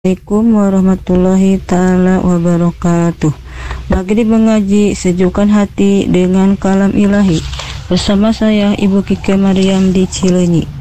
Assalamualaikum warahmatullahi ta'ala wabarakatuh. Maghrib mengaji, sejukkan hati dengan kalam ilahi. Bersama saya Ibu Kike Maryam di Cileunyi.